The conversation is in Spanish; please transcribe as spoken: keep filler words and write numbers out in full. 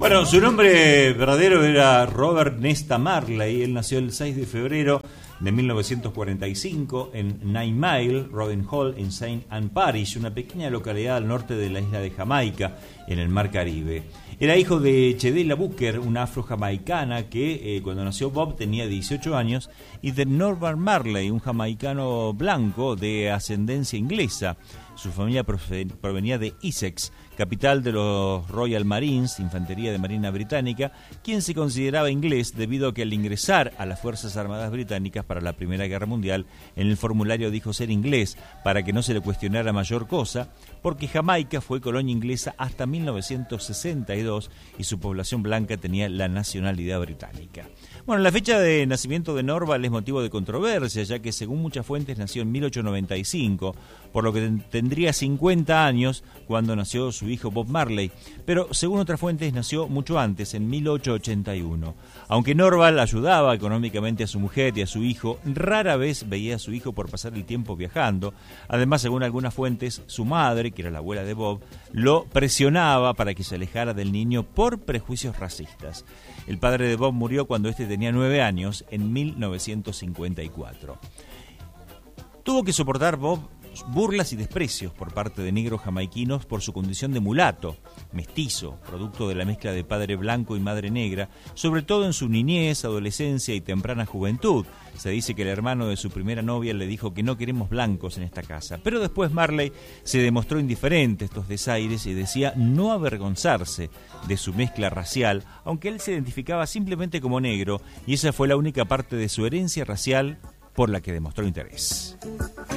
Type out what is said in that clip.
Bueno, su nombre verdadero era Robert Nesta Marley. Él nació el seis de febrero de mil novecientos cuarenta y cinco en Nine Mile, Robin Hall, en Saint Ann Parish, una pequeña localidad al norte de la isla de Jamaica, en el Mar Caribe. Era hijo de Chedela Booker, una afro-jamaicana que eh, cuando nació Bob tenía dieciocho años, y de Norman Marley, un jamaicano blanco de ascendencia inglesa. Su familia provenía de Essex, capital de los Royal Marines, infantería de Marina Británica, quien se consideraba inglés debido a que al ingresar a las Fuerzas Armadas Británicas para la Primera Guerra Mundial, en el formulario dijo ser inglés para que no se le cuestionara mayor cosa, porque Jamaica fue colonia inglesa hasta mil novecientos sesenta y dos y su población blanca tenía la nacionalidad británica. Bueno, la fecha de nacimiento de Norval es motivo de controversia, ya que según muchas fuentes nació en mil ochocientos noventa y cinco, por lo que tendría cincuenta años cuando nació su hijo Bob Marley, pero según otras fuentes nació mucho antes, en mil ochocientos ochenta y uno. Aunque Norval ayudaba económicamente a su mujer y a su hijo, rara vez veía a su hijo por pasar el tiempo viajando. Además, según algunas fuentes, su madre, que era la abuela de Bob, lo presionaba para que se alejara del niño por prejuicios racistas. El padre de Bob murió cuando este tenía nueve años, en mil novecientos cincuenta y cuatro. Tuvo que soportar Bob burlas y desprecios por parte de negros jamaiquinos por su condición de mulato, mestizo, producto de la mezcla de padre blanco y madre negra, sobre todo en su niñez, adolescencia y temprana juventud. Se dice que el hermano de su primera novia le dijo que no queremos blancos en esta casa, pero después Marley se demostró indiferente a estos desaires y decía no avergonzarse de su mezcla racial, aunque él se identificaba simplemente como negro, y esa fue la única parte de su herencia racial por la que demostró interés.